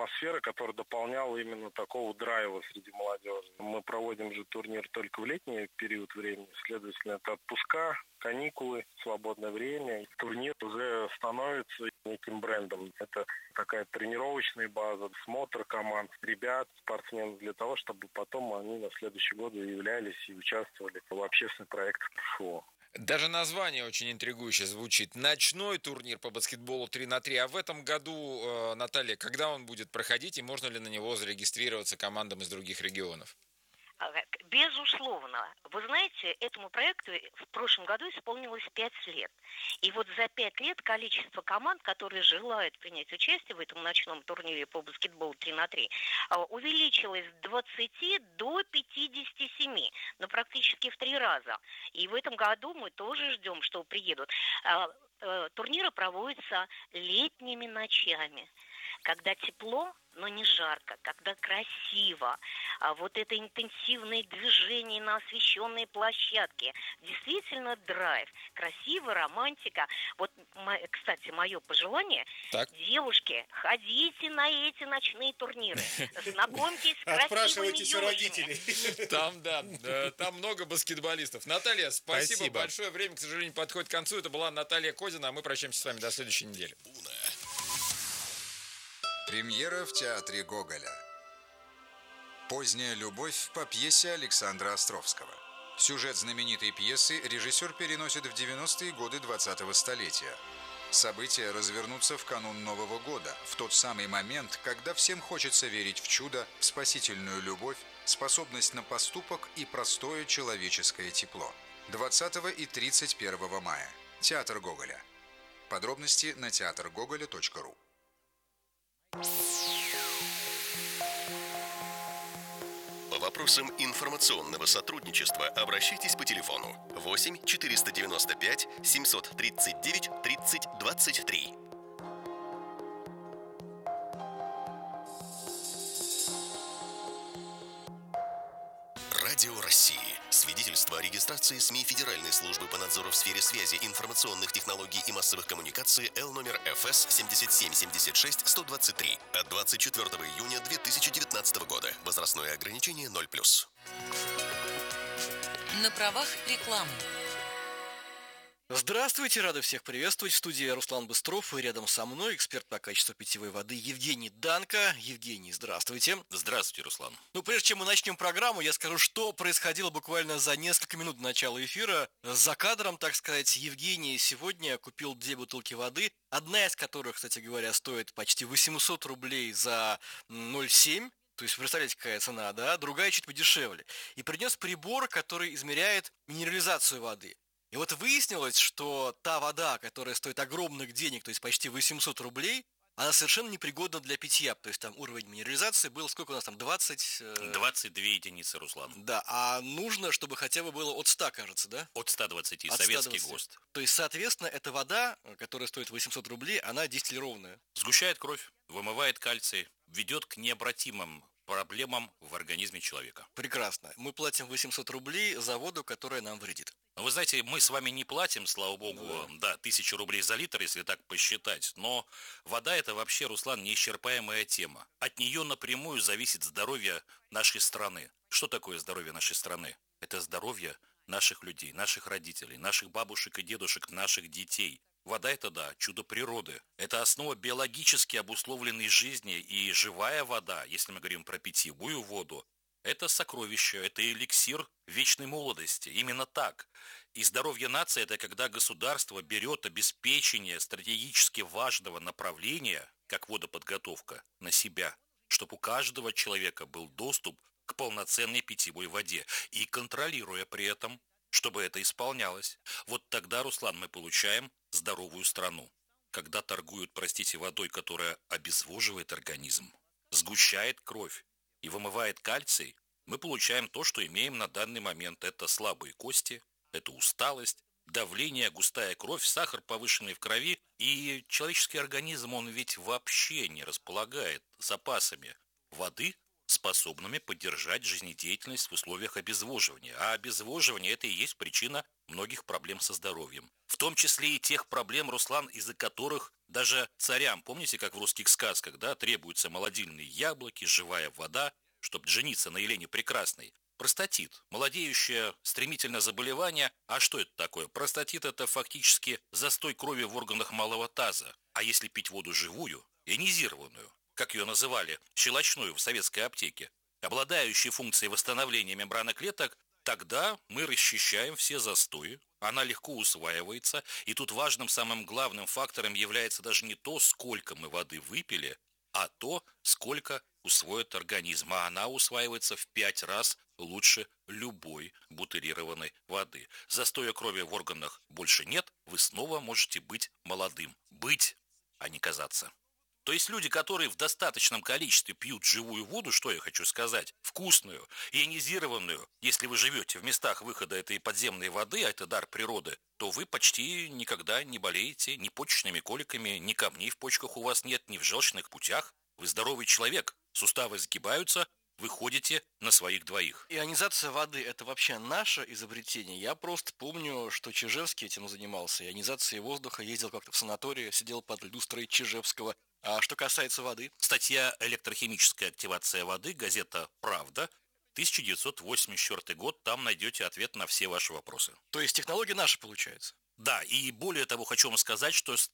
атмосфера, которая дополняла именно такого драйва среди молодежи. Мы проводим же турнир только в летний период времени, следовательно, это отпуска, каникулы, свободное время. Турнир уже становится неким брендом. Это такая тренировочная база, смотр команд, ребят, спортсменов, для того, чтобы потом они на следующий год являлись и участвовали в общественных проектах ПФО. Даже название очень интригующе звучит. Ночной турнир по баскетболу 3х3. А в этом году, Наталья, когда он будет проходить и можно ли на него зарегистрироваться командам из других регионов? Безусловно. Вы знаете, этому проекту в прошлом году исполнилось 5 лет. И вот за 5 лет количество команд, которые желают принять участие в этом ночном турнире по баскетболу 3х3, увеличилось с 20 до 57, но практически в 3 раза. И в этом году мы тоже ждем, что приедут. Турниры проводятся летними ночами, когда тепло, но не жарко, когда красиво, вот это интенсивное движение на освещенной площадке, действительно драйв, красиво, романтика. Вот, кстати, мое пожелание, девушки, ходите на эти ночные турниры, знакомьтесь с красивыми юношами. Там много баскетболистов. Наталья, спасибо большое. Время, к сожалению, подходит к концу. Это была Наталья Кодина, а мы прощаемся с вами до следующей недели. Премьера в театре Гоголя. Поздняя любовь по пьесе Александра Островского. Сюжет знаменитой пьесы режиссер переносит в 90-е годы 20-го столетия. События развернутся в канун Нового года, в тот самый момент, когда всем хочется верить в чудо, в спасительную любовь, способность на поступок и простое человеческое тепло. 20 и 31 мая. Театр Гоголя. Подробности на teatrgogoля.ru. По вопросам информационного сотрудничества обращайтесь по телефону 8 495 739 30 23. Радио России. Свидетельство о регистрации СМИ Федеральной службы по надзору в сфере связи, информационных технологий и массовых коммуникаций Л номер ФС 7776-123 от 24 июня 2019 года. Возрастное ограничение 0+. На правах рекламы. Здравствуйте, рады всех приветствовать. В студии Руслан Быстров и рядом со мной эксперт по качеству питьевой воды Евгений Данко. Евгений, здравствуйте. Здравствуйте, Руслан. Прежде чем мы начнем программу, я скажу, что происходило буквально за несколько минут до начала эфира. За кадром, так сказать, Евгений сегодня купил 2 бутылки воды, одна из которых, кстати говоря, стоит почти 800 рублей за 0,7. То есть, представляете, какая цена, да? Другая чуть подешевле. И принес прибор, который измеряет минерализацию воды. И вот выяснилось, что та вода, которая стоит огромных денег, то есть почти 800 рублей, она совершенно непригодна для питья. То есть там уровень минерализации был, сколько у нас там, 20? 22 единицы, Руслан. Да, а нужно, чтобы хотя бы было от 100, кажется, да? От 120, советский ГОСТ. То есть, соответственно, эта вода, которая стоит 800 рублей, она дистиллированная. Сгущает кровь, вымывает кальций, ведет к необратимым проблемам в организме человека. Прекрасно. Мы платим 800 рублей за воду, которая нам вредит. Вы знаете, мы с вами не платим, слава богу, 1000 рублей за литр, если так посчитать. Но вода – это вообще, Руслан, неисчерпаемая тема. От нее напрямую зависит здоровье нашей страны. Что такое здоровье нашей страны? Это здоровье наших людей, наших родителей, наших бабушек и дедушек, наших детей. Вода – это, да, чудо природы. Это основа биологически обусловленной жизни. И живая вода, если мы говорим про питьевую воду, это сокровище, это эликсир вечной молодости. Именно так. И здоровье нации – это когда государство берет обеспечение стратегически важного направления, как водоподготовка, на себя, чтобы у каждого человека был доступ к полноценной питьевой воде. И контролируя при этом, чтобы это исполнялось. Вот тогда, Руслан, мы получаем здоровую страну. Когда торгуют, водой, которая обезвоживает организм, сгущает кровь и вымывает кальций, мы получаем то, что имеем на данный момент. Это слабые кости, это усталость, давление, густая кровь, сахар повышенный в крови. И человеческий организм, он ведь вообще не располагает запасами воды, способными поддержать жизнедеятельность в условиях обезвоживания. А обезвоживание – это и есть причина многих проблем со здоровьем. В том числе и тех проблем, Руслан, из-за которых даже царям, помните, как в русских сказках, да, требуются молодильные яблоки, живая вода, чтобы жениться на Елене Прекрасной. Простатит, молодеющее стремительное заболевание. А что это такое? Простатит – это фактически застой крови в органах малого таза. А если пить воду живую, ионизированную, как ее называли, щелочную в советской аптеке, обладающую функцией восстановления мембраны клеток, тогда мы расчищаем все застои, она легко усваивается, и тут важным, самым главным фактором является даже не то, сколько мы воды выпили, а то, сколько усвоит организм. А она усваивается в 5 раз лучше любой бутилированной воды. Застоя крови в органах больше нет, вы снова можете быть молодым. Быть, а не казаться. То есть люди, которые в достаточном количестве пьют живую воду, что я хочу сказать, вкусную, ионизированную, если вы живете в местах выхода этой подземной воды, а это дар природы, то вы почти никогда не болеете ни почечными коликами, ни камней в почках у вас нет, ни в желчных путях. Вы здоровый человек, суставы сгибаются, вы ходите на своих двоих. Ионизация воды – это вообще наше изобретение. Я просто помню, что Чижевский этим занимался. Ионизацией воздуха, ездил как-то в санатории, сидел под люстрой Чижевского. А что касается воды? Статья «Электрохимическая активация воды», газета «Правда», 1984 год, там найдете ответ на все ваши вопросы. То есть технология наша получается? Да, и более того, хочу вам сказать, что с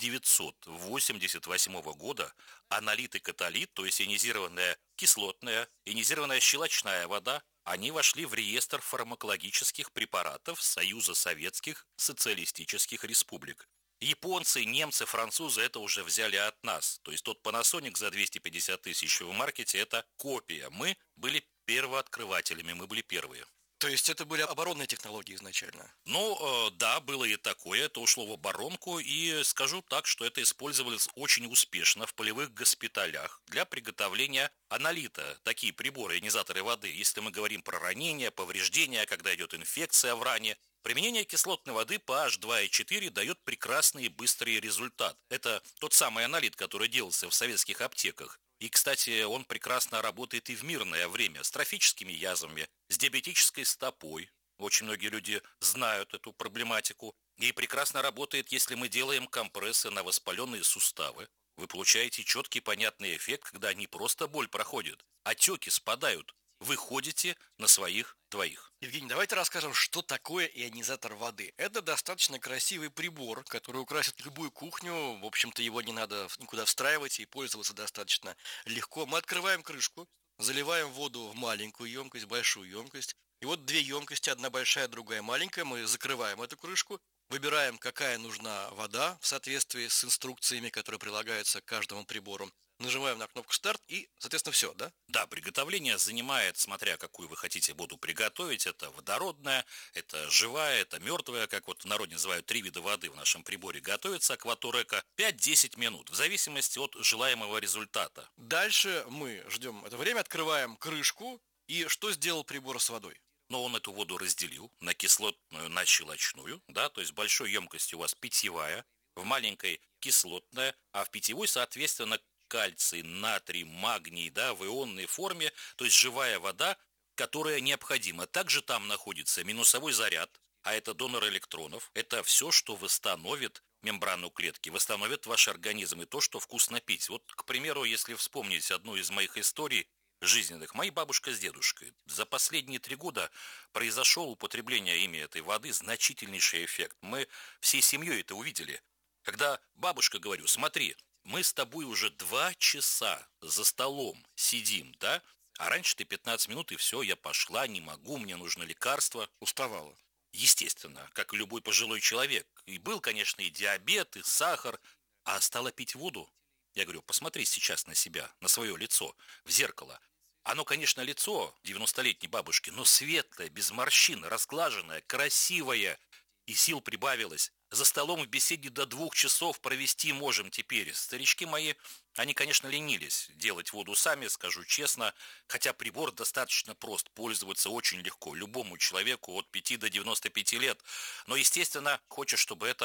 1988 года аналит и каталит, то есть ионизированная кислотная, ионизированная щелочная вода, они вошли в реестр фармакологических препаратов Союза Советских Социалистических Республик. Японцы, немцы, французы это уже взяли от нас. То есть тот Panasonic за 250 тысяч в маркете – это копия. Мы были первооткрывателями, мы были первые. То есть это были оборонные технологии изначально? Ну, да, было и такое, это ушло в оборонку, и скажу так, что это использовалось очень успешно в полевых госпиталях для приготовления аналита, такие приборы, ионизаторы воды, если мы говорим про ранения, повреждения, когда идет инфекция в ране. Применение кислотной воды pH 2,4 дает прекрасный и быстрый результат. Это тот самый аналит, который делался в советских аптеках. И, кстати, он прекрасно работает и в мирное время с трофическими язвами, с диабетической стопой. Очень многие люди знают эту проблематику. И прекрасно работает, если мы делаем компрессы на воспаленные суставы. Вы получаете четкий понятный эффект, когда не просто боль проходит, отеки спадают. Вы ходите на своих двоих. Евгений, давайте расскажем, что такое ионизатор воды. Это достаточно красивый прибор, который украсит любую кухню. В общем-то, его не надо никуда встраивать и пользоваться достаточно легко. Мы открываем крышку, заливаем воду в маленькую емкость, большую емкость. И вот 2 емкости, одна большая, другая маленькая. Мы закрываем эту крышку, выбираем, какая нужна вода в соответствии с инструкциями, которые прилагаются к каждому прибору. Нажимаем на кнопку «Старт» и, соответственно, все, да? Да, приготовление занимает, смотря какую вы хотите воду приготовить, это водородная, это живая, это мертвая, как вот в народе называют 3 вида воды в нашем приборе, готовится акваторека 5-10 минут, в зависимости от желаемого результата. Дальше мы ждем это время, открываем крышку, и что сделал прибор с водой? Но он эту воду разделил на кислотную, на щелочную, да, то есть в большой емкости у вас питьевая, в маленькой кислотная, а в питьевой, соответственно, кальций, натрий, магний, да, в ионной форме, то есть живая вода, которая необходима. Также там находится минусовой заряд, а это донор электронов. Это все, что восстановит мембрану клетки, восстановит ваш организм и то, что вкусно пить. Вот, к примеру, если вспомнить одну из моих историй жизненных, моя бабушка с дедушкой. За последние 3 года произошел употребление ими этой воды значительнейший эффект. Мы всей семьей это увидели. Когда бабушка, говорю, смотри, мы с тобой уже 2 часа за столом сидим, да? А раньше ты 15 минут, и все, я пошла, не могу, мне нужно лекарство. Уставала. Естественно, как и любой пожилой человек. И был, конечно, и диабет, и сахар. А стала пить воду. Я говорю, посмотри сейчас на себя, на свое лицо, в зеркало. Оно, конечно, лицо 90-летней бабушки, но светлое, без морщин, разглаженное, красивое. И сил прибавилось. За столом в беседе до 2 часов провести можем теперь. Старички мои, они, конечно, ленились делать воду сами, скажу честно, хотя прибор достаточно прост, пользоваться очень легко любому человеку от 5 до 95 лет. Но, естественно, хочешь, чтобы это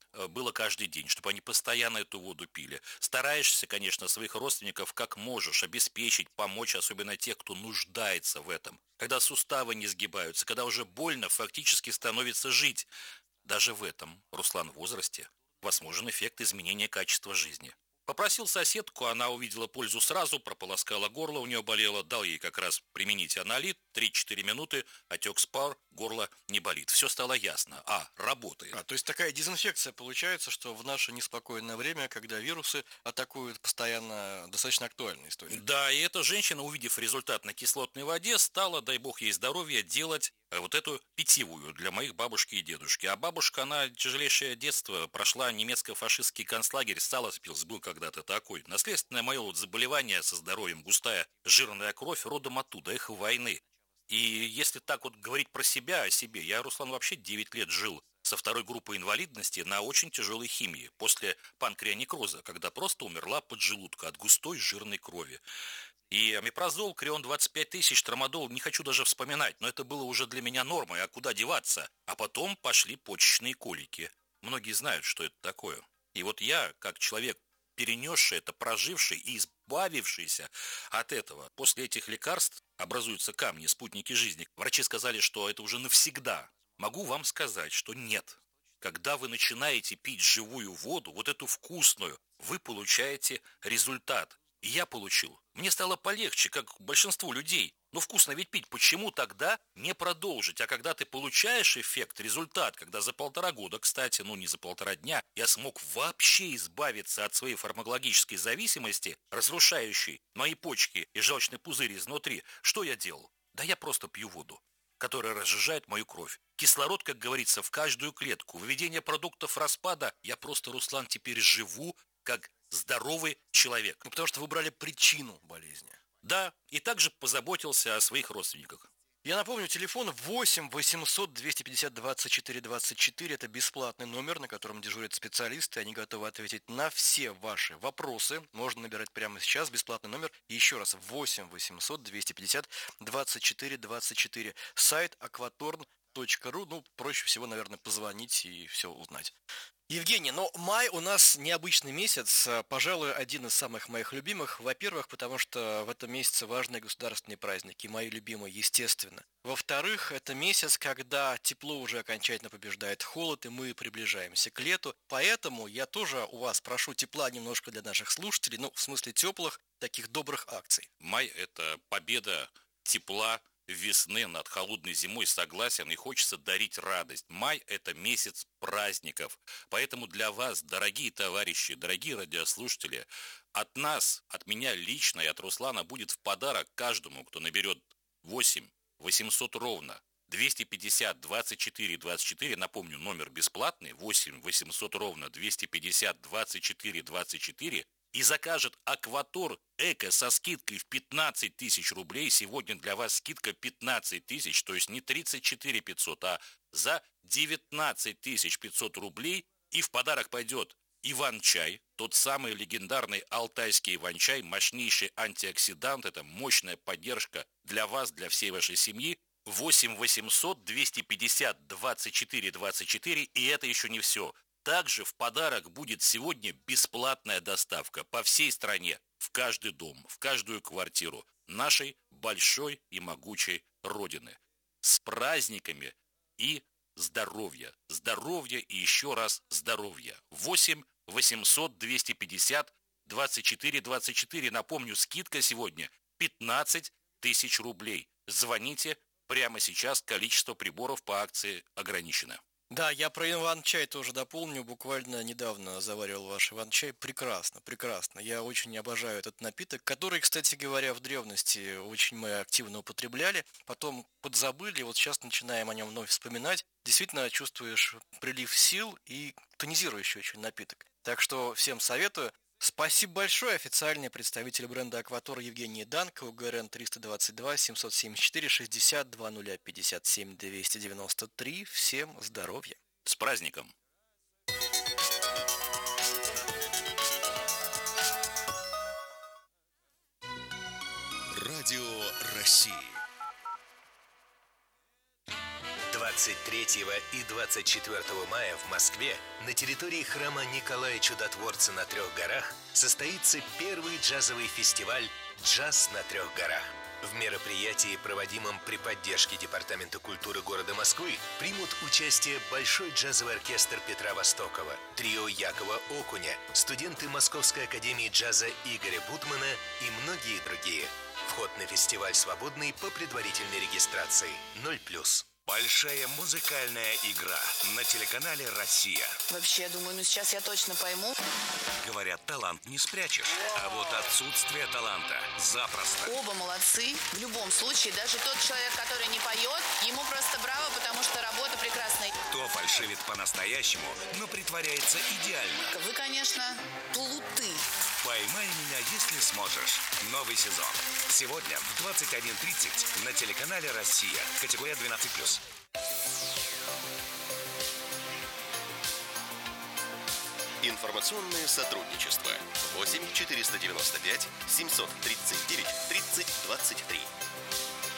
было каждый день, чтобы они постоянно эту воду пили. Стараешься, конечно, своих родственников как можешь обеспечить, помочь, особенно тех, кто нуждается в этом. Когда суставы не сгибаются, когда уже больно фактически становится жить. Даже в этом, Руслан, возрасте возможен эффект изменения качества жизни. Попросил соседку, она увидела пользу сразу, прополоскала горло, у нее болело, дал ей как раз применить анолит, 3-4 минуты, отек спар, горло не болит. Все стало ясно. Работает. То есть такая дезинфекция получается, что в наше неспокойное время, когда вирусы атакуют, постоянно достаточно актуальная история. Да, и эта женщина, увидев результат на кислотной воде, стала, дай бог ей здоровья, делать вот эту питьевую для моих бабушки и дедушки. А бабушка, она тяжелейшее детство прошла немецко-фашистский концлагерь, Саласпилс был когда-то такой. Наследственное мое заболевание со здоровьем, густая жирная кровь, родом оттуда, их войны. И если так вот говорить про себя, о себе, я, Руслан, вообще 9 лет жил со второй группой инвалидности на очень тяжелой химии после панкреонекроза, когда просто умерла поджелудка от густой жирной крови. И омепразол, Крион 25 тысяч, трамадол, не хочу даже вспоминать, но это было уже для меня нормой, а куда деваться? А потом пошли почечные колики. Многие знают, что это такое. И вот я, как человек, перенесший это, проживший и избавившийся от этого, после этих лекарств образуются камни, спутники жизни. Врачи сказали, что это уже навсегда. Могу вам сказать, что нет. Когда вы начинаете пить живую воду, вот эту вкусную, вы получаете результат. И я получил. Мне стало полегче, как большинству людей. Но вкусно ведь пить. Почему тогда не продолжить? А когда ты получаешь эффект, результат, когда за 1,5 года, кстати, не за 1,5 дня, я смог вообще избавиться от своей фармакологической зависимости, разрушающей мои почки и желчный пузырь изнутри, что я делал? Да я просто пью воду, которая разжижает мою кровь. Кислород, как говорится, в каждую клетку. Выведение продуктов распада. Я просто, Руслан, теперь живу как здоровый человек. Потому что вы брали причину болезни. Да, и также позаботился о своих родственниках. Я напомню, телефон 8 800 250 24 24. Это бесплатный номер, на котором дежурят специалисты. Они готовы ответить на все ваши вопросы. Можно набирать прямо сейчас бесплатный номер. И еще раз, 8 800 250 24 24. Сайт aquatorn.ru. Проще всего, наверное, позвонить и все узнать. Евгений, май у нас необычный месяц, пожалуй, один из самых моих любимых. Во-первых, потому что в этом месяце важные государственные праздники, мои любимые, естественно. Во-вторых, это месяц, когда тепло уже окончательно побеждает холод, и мы приближаемся к лету. Поэтому я тоже у вас прошу тепла немножко для наших слушателей, в смысле теплых, таких добрых акций. Май – это победа тепла, весны над холодной зимой, согласен, и хочется дарить радость. Май – это месяц праздников. Поэтому для вас, дорогие товарищи, дорогие радиослушатели, от нас, от меня лично и от Руслана будет в подарок каждому, кто наберет 8 800 ровно 250 24 24, напомню, номер бесплатный, 8 800 ровно 250 24 24, и закажет Акватор Эко со скидкой в 15 тысяч рублей. Сегодня для вас скидка 15 тысяч, то есть не 34 500, а за 19 500 рублей. И в подарок пойдет Иван-чай, тот самый легендарный алтайский Иван-чай, мощнейший антиоксидант, это мощная поддержка для вас, для всей вашей семьи. 8 800 250 24 24, и это еще не все. Также в подарок будет сегодня бесплатная доставка по всей стране, в каждый дом, в каждую квартиру нашей большой и могучей Родины. С праздниками и здоровья. Здоровья и еще раз здоровья. 8 800 250 24 24. Напомню, скидка сегодня 15 тысяч рублей. Звоните прямо сейчас, количество приборов по акции ограничено. Да, я про Иван-чай тоже дополню. Буквально недавно заваривал ваш Иван-чай. Прекрасно, прекрасно. Я очень обожаю этот напиток, который, кстати говоря, в древности очень мы активно употребляли. Потом подзабыли, вот сейчас начинаем о нем вновь вспоминать. Действительно чувствуешь прилив сил и тонизирующий очень напиток. Так что всем советую. Спасибо большое. Официальный представитель бренда Акватор Евгений Данко, УГРН 322 774 62 057 293. Всем здоровья. С праздником! Радио России. 23 и 24 мая в Москве на территории храма Николая Чудотворца на Трех горах состоится первый джазовый фестиваль «Джаз на Трех горах». В мероприятии, проводимом при поддержке Департамента культуры города Москвы, примут участие Большой джазовый оркестр Петра Востокова, трио Якова Окуня, студенты Московской академии джаза Игоря Бутмана и многие другие. Вход на фестиваль свободный по предварительной регистрации 0+. Большая музыкальная игра на телеканале «Россия». Вообще, я думаю, сейчас я точно пойму. Говорят, талант не спрячешь, а вот отсутствие таланта запросто. Оба молодцы. В любом случае, даже тот человек, который не поет, ему просто браво, потому что работа прекрасная. Кто фальшивит по-настоящему, но притворяется идеально. Вы, конечно, плуты. «Поймай меня, если сможешь». Новый сезон. Сегодня в 21:30 на телеканале «Россия». Категория 12+. Информационное сотрудничество. 8 495 739 30 23.